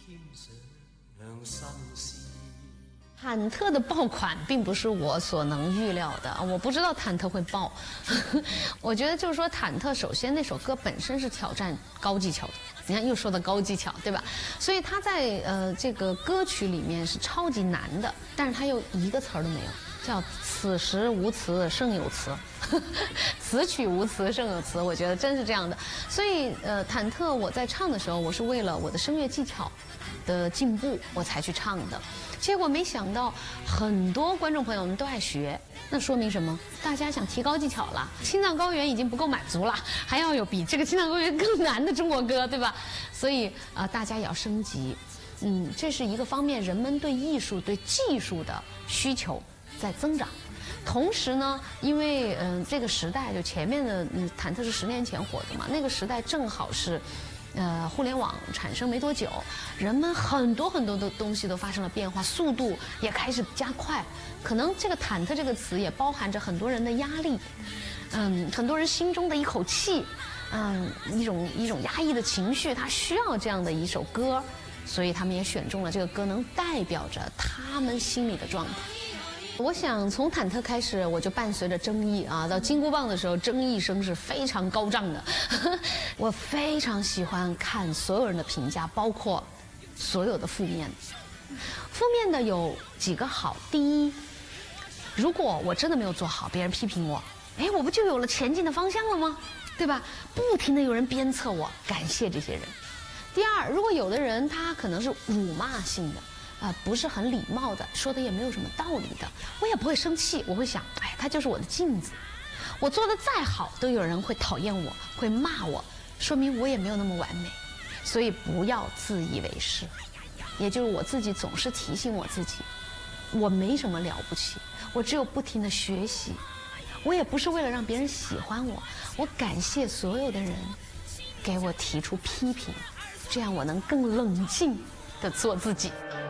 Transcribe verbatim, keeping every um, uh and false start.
忐忑的爆款并不是我所能预料的，我不知道忐忑会爆。我觉得就是说，忐忑首先那首歌本身是挑战高技巧的，你看又说到高技巧，对吧？所以它在呃这个歌曲里面是超级难的，但是它又一个词儿都没有，叫此时无词胜有词，此曲无词胜有词，我觉得真是这样的。所以呃，忐忑我在唱的时候，我是为了我的声乐技巧的进步我才去唱的。结果没想到很多观众朋友们都爱学，那说明什么？大家想提高技巧了。青藏高原已经不够满足了，还要有比这个青藏高原更难的中国歌，对吧？所以啊、呃，大家也要升级。嗯，这是一个方面，人们对艺术、对技术的需求在增长。同时呢，因为嗯、呃、这个时代就前面的嗯忐忑是十年前火的嘛，那个时代正好是。呃，互联网产生没多久，人们很多很多的东西都发生了变化，速度也开始加快。可能这个忐忑这个词也包含着很多人的压力，嗯，很多人心中的一口气，嗯，一种一种压抑的情绪，他需要这样的一首歌，所以他们也选中了这个歌，能代表着他们心里的状态。我想从忐忑开始，我就伴随着争议啊，到金箍棒的时候，争议声是非常高涨的。我非常喜欢看所有人的评价，包括所有的负面。负面的有几个好，第一，如果我真的没有做好，别人批评我，哎，我不就有了前进的方向了吗？对吧？不停的有人鞭策我，感谢这些人。第二，如果有的人他可能是辱骂性的。啊、呃，不是很礼貌的，说的也没有什么道理的，我也不会生气，我会想，哎，他就是我的镜子，我做的再好，都有人会讨厌我，会骂我，说明我也没有那么完美，所以不要自以为是。也就是我自己总是提醒我自己，我没什么了不起，我只有不停的学习，我也不是为了让别人喜欢我，我感谢所有的人给我提出批评，这样我能更冷静地做自己。